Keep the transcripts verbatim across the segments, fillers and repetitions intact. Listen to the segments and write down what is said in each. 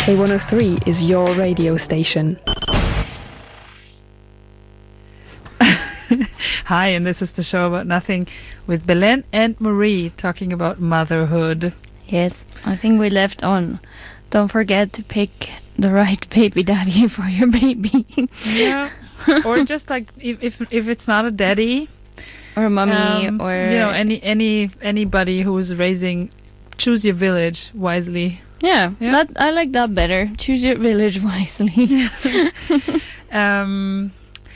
K one oh three is your radio station. Hi, and this is the show about nothing with Belen and Marie talking about motherhood. Yes, I think we left on. Don't forget to pick the right baby daddy for your baby. Yeah, or just like if if, if it's not a daddy or a mommy, um, or you know any any anybody who's raising, choose your village wisely. Yeah, yeah. That I like that better. Choose your village wisely. um,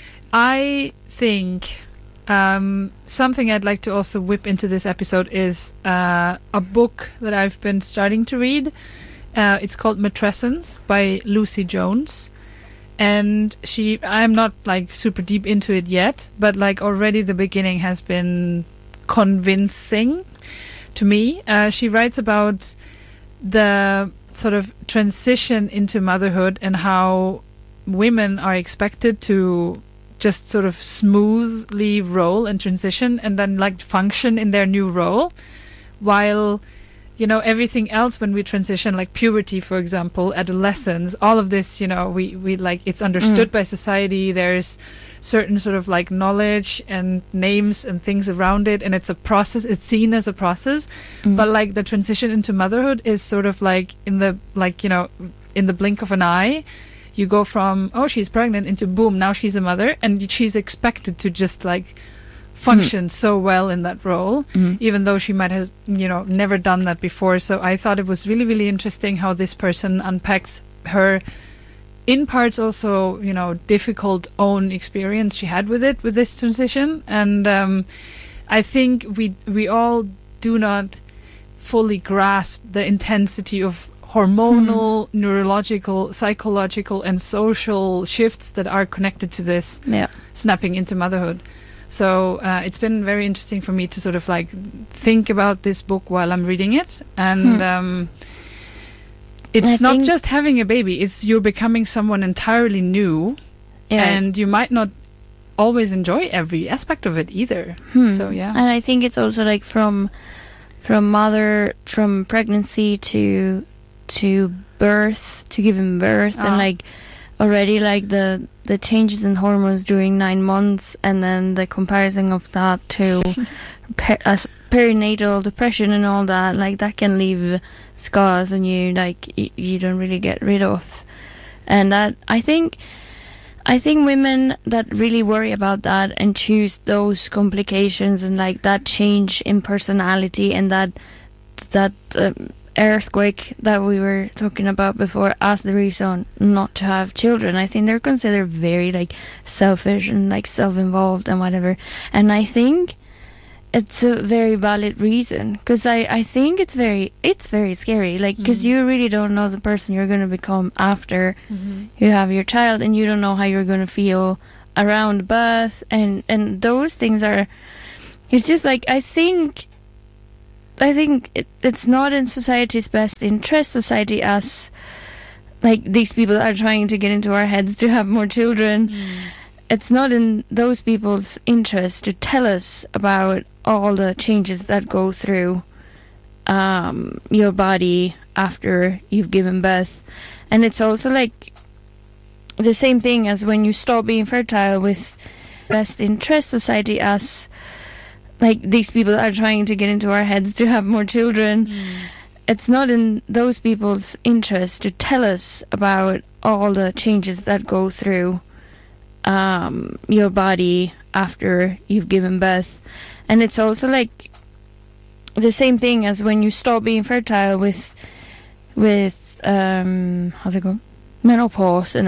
I think um, something I'd like to also whip into this episode is uh, a book that I've been starting to read. Uh, it's called Matrescence by Lucy Jones. And she, I'm not like super deep into it yet, but like already the beginning has been convincing to me. Uh, she writes about the sort of transition into motherhood and how women are expected to just sort of smoothly roll and transition and then like function in their new role, while you know everything else when we transition, like puberty for example, adolescence, all of this, you know we we like it's understood mm. by society. There's certain sort of like knowledge and names and things around it, and it's a process, it's seen as a process. mm. But like the transition into motherhood is sort of like in the like you know in the blink of an eye. You go from, oh, she's pregnant, into boom, now she's a mother, and she's expected to just like function mm. so well in that role, mm. even though she might have, you know, never done that before. So I thought it was really, really interesting how this person unpacked her, in parts also, you know, difficult own experience she had with it, with this transition. And um, I think we we all do not fully grasp the intensity of hormonal, mm. neurological, psychological, and social shifts that are connected to this yeah. snapping into motherhood. So uh, it's been very interesting for me to sort of like think about this book while I'm reading it. And mm. um, it's I not just having a baby, it's you're becoming someone entirely new. Yeah. And you might not always enjoy every aspect of it either. Hmm. So yeah. And I think it's also like from from mother, from pregnancy to to birth, to giving birth, uh. and like already like the the changes in hormones during nine months, and then the comparison of that to per, uh, perinatal depression and all that, like that can leave scars on you, like y- you don't really get rid of. And that I think I think women that really worry about that and choose those complications and like that change in personality and that that um, earthquake that we were talking about before as the reason not to have children, I think they're considered very like selfish and like self-involved and whatever. And I think it's a very valid reason, because I, I think it's very it's very scary, like because mm-hmm. you really don't know the person you're going to become after mm-hmm. you have your child, and you don't know how you're going to feel around birth, and and those things are, it's just like I think I think it, it's not in society's best interest. Society as like these people are trying to get into our heads to have more children. Mm. It's not in those people's interest to tell us about all the changes that go through um, your body after you've given birth. And it's also like the same thing as when you stop being fertile. With best interest society as like these people are trying to get into our heads to have more children. Mm. It's not in those people's interest to tell us about all the changes that go through um, your body after you've given birth. And it's also like the same thing as when you stop being fertile with with um how's it go menopause and